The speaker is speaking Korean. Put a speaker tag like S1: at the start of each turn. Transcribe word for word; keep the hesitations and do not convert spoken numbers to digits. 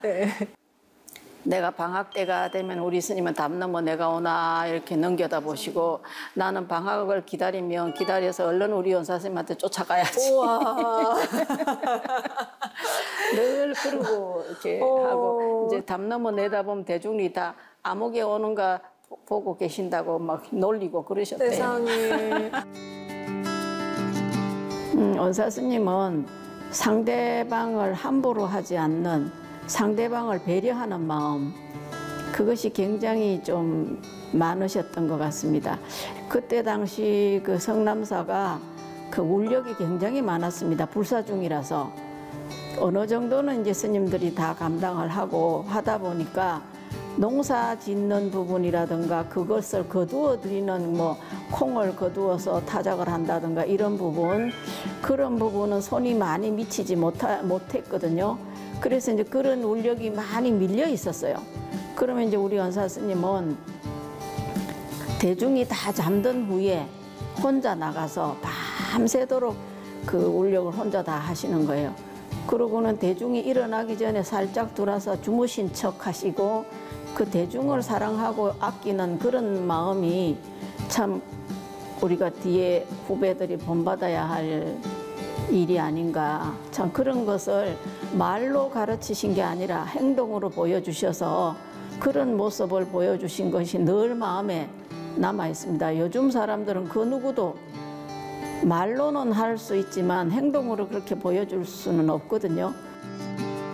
S1: 네.
S2: 내가 방학 때가 되면 우리 스님은 담 넘어 내가 오나 이렇게 넘겨다 보시고 나는 방학을 기다리면 기다려서 얼른 우리 원사 스님한테 쫓아가야지.
S1: 우와.
S2: 늘 그러고 이렇게
S1: 오.
S2: 하고 이제 담 넘어 내다보면 대중이 다 암흑에 오는가 보고 계신다고 막 놀리고 그러셨대요.
S1: 세상에.
S2: 음, 원사 스님은 상대방을 함부로 하지 않는 상대방을 배려하는 마음, 그것이 굉장히 좀 많으셨던 것 같습니다. 그때 당시 그 성남사가 그 울력이 굉장히 많았습니다. 불사 중이라서 어느 정도는 이제 스님들이 다 감당을 하고 하다 보니까 농사 짓는 부분이라든가 그것을 거두어 드리는 뭐 콩을 거두어서 타작을 한다든가 이런 부분, 그런 부분은 손이 많이 미치지 못하, 못했거든요. 그래서 이제 그런 울력이 많이 밀려 있었어요. 그러면 이제 우리 원사 스님은 대중이 다 잠든 후에 혼자 나가서 밤새도록 그 울력을 혼자 다 하시는 거예요. 그러고는 대중이 일어나기 전에 살짝 들어서 주무신 척 하시고 그 대중을 사랑하고 아끼는 그런 마음이 참 우리가 뒤에 후배들이 본받아야 할 일이 아닌가. 참 그런 것을 말로 가르치신 게 아니라 행동으로 보여주셔서 그런 모습을 보여주신 것이 늘 마음에 남아 있습니다. 요즘 사람들은 그 누구도 말로는 할 수 있지만 행동으로 그렇게 보여줄 수는 없거든요.